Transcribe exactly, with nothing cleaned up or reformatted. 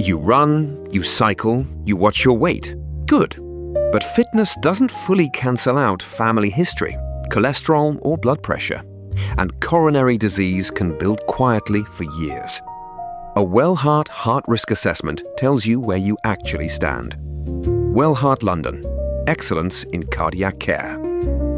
You run, you cycle, you watch your weight. Good. But fitness doesn't fully cancel out family history, cholesterol or blood pressure. And coronary disease can build quietly for years. A Wellheart Heart Risk Assessment tells you where you actually stand. Wellheart London. Excellence in cardiac care.